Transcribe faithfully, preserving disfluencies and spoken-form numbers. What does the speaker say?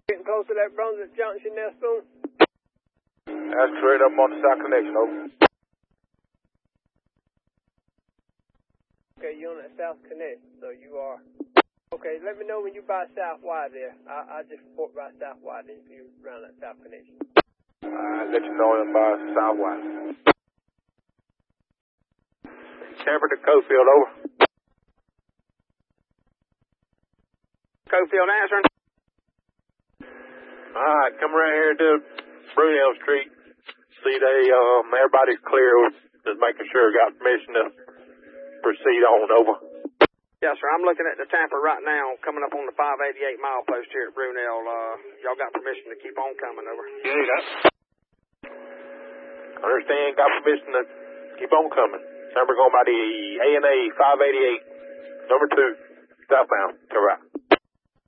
Getting close to that Brunswick Junction there, Spoon? That's straight up on the South Connection, over. Okay, you're on that South Connect, so you are. Okay, let me know when you by South Y there. I, I'll just report by South Y then if you're around that South Connection. I'll let you know I'm by Southwest. Sanford to Cofield, over. Cofield answering. All right, come around here to Brunel Street. See, they, um, everybody's clear. Just making sure got permission to proceed on, over. Yes, sir. I'm looking at the Tampa right now, coming up on the five eighty-eight mile post here at Brunel. Uh, y'all got permission to keep on coming, over. Yeah, yeah. Understand, got permission to keep on coming. Number going by the A N A five eighty-eight, number two, southbound, to right.